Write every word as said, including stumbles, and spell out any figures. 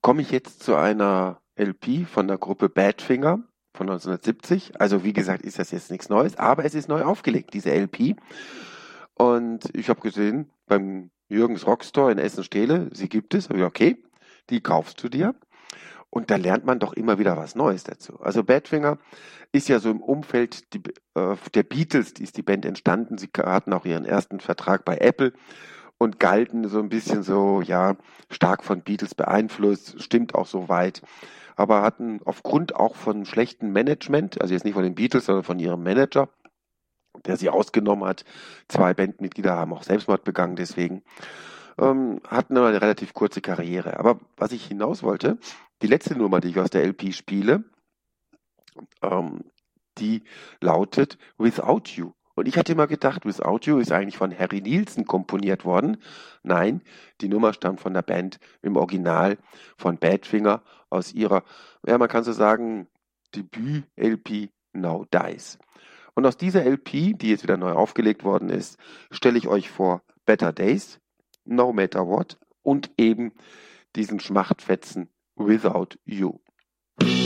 komme ich jetzt zu einer L P von der Gruppe Badfinger von neunzehnhundertsiebzig. Also wie gesagt, ist das jetzt nichts Neues, aber es ist neu aufgelegt, diese L P. Und ich habe gesehen, beim Jürgens Rockstore in Essen-Stehle, sie gibt es. Hab ich gesagt, okay, die kaufst du dir. Und da lernt man doch immer wieder was Neues dazu. Also Badfinger ist ja so im Umfeld die, äh, der Beatles, die ist die Band entstanden. Sie hatten auch ihren ersten Vertrag bei Apple und galten so ein bisschen so, ja, stark von Beatles beeinflusst, stimmt auch so weit, aber hatten aufgrund auch von schlechtem Management, also jetzt nicht von den Beatles, sondern von ihrem Manager, der sie ausgenommen hat, zwei Bandmitglieder haben auch Selbstmord begangen deswegen, ähm, hatten eine relativ kurze Karriere. Aber was ich hinaus wollte, die letzte Nummer, die ich aus der L P spiele, ähm, die lautet Without You. Und ich hatte immer gedacht, Without You ist eigentlich von Harry Nilsson komponiert worden. Nein, die Nummer stammt von der Band im Original von Badfinger aus ihrer, ja, man kann so sagen, Debüt-L P Now Dies. Und aus dieser L P, die jetzt wieder neu aufgelegt worden ist, stelle ich euch vor Better Days, No Matter What und eben diesen Schmachtfetzen Without You.